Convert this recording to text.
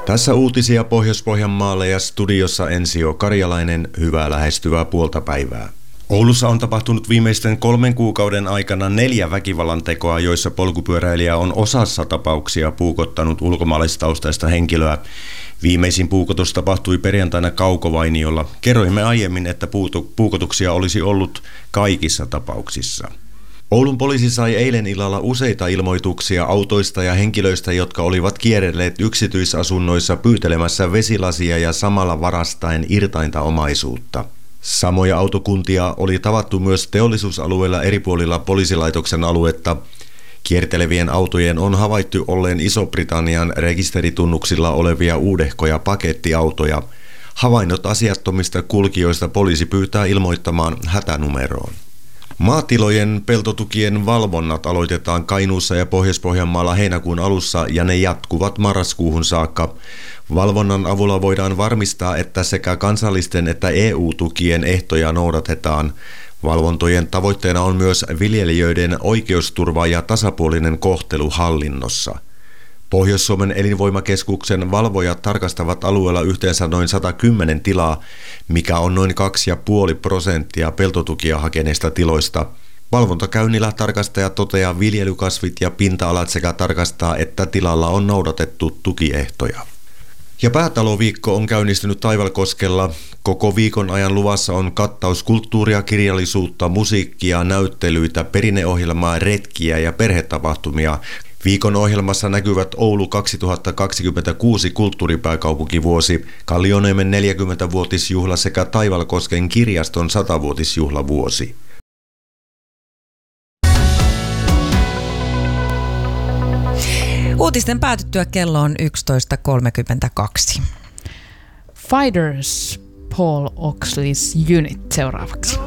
Tässä uutisia Pohjois-Pohjanmaalle ja studiossa Ensio Karjalainen, hyvää lähestyvää puolta päivää. Oulussa on tapahtunut viimeisten 3 kuukauden aikana 4 väkivallantekoa, joissa polkupyöräilijä on osassa tapauksia puukottanut ulkomaalaistaustaista henkilöä. Viimeisin puukotus tapahtui perjantaina Kaukovainiolla. Kerroimme aiemmin, että puukotuksia olisi ollut kaikissa tapauksissa. Oulun poliisi sai eilen illalla useita ilmoituksia autoista ja henkilöistä, jotka olivat kierrelleet yksityisasunnoissa pyytelemässä vesilasia ja samalla varastaen irtainta omaisuutta. Samoja autokuntia oli tavattu myös teollisuusalueilla eri puolilla poliisilaitoksen aluetta. Kiertelevien autojen on havaittu olleen Iso-Britannian rekisteritunnuksilla olevia uudehkoja pakettiautoja. Havainnot asiattomista kulkijoista poliisi pyytää ilmoittamaan hätänumeroon. Maatilojen peltotukien valvonnat aloitetaan Kainuussa ja Pohjois-Pohjanmaalla heinäkuun alussa ja ne jatkuvat marraskuuhun saakka. Valvonnan avulla voidaan varmistaa, että sekä kansallisten että EU-tukien ehtoja noudatetaan. Valvontojen tavoitteena on myös viljelijöiden oikeusturva ja tasapuolinen kohtelu hallinnossa. Pohjois-Suomen elinvoimakeskuksen valvojat tarkastavat alueella yhteensä noin 110 tilaa, mikä on noin 2,5% peltotukia hakeneista tiloista. Valvontakäynnillä tarkastaja toteaa viljelykasvit ja pinta-alat sekä tarkastaa, että tilalla on noudatettu tukiehtoja. Ja päätaloviikko on käynnistynyt Taivalkoskella. Koko viikon ajan luvassa on kattaus kulttuuria, kirjallisuutta, musiikkia, näyttelyitä, perinneohjelmaa, retkiä ja perhetapahtumia. Viikon ohjelmassa näkyvät Oulu 2026 kulttuuripääkaupunkivuosi, Kallioniemen 40-vuotisjuhla sekä Taivalkosken kirjaston 100-vuotisjuhlavuosi. Uutisten päätyttyä kello on 11.32. Fighters Paul Oakley's Unit seuraavaksi.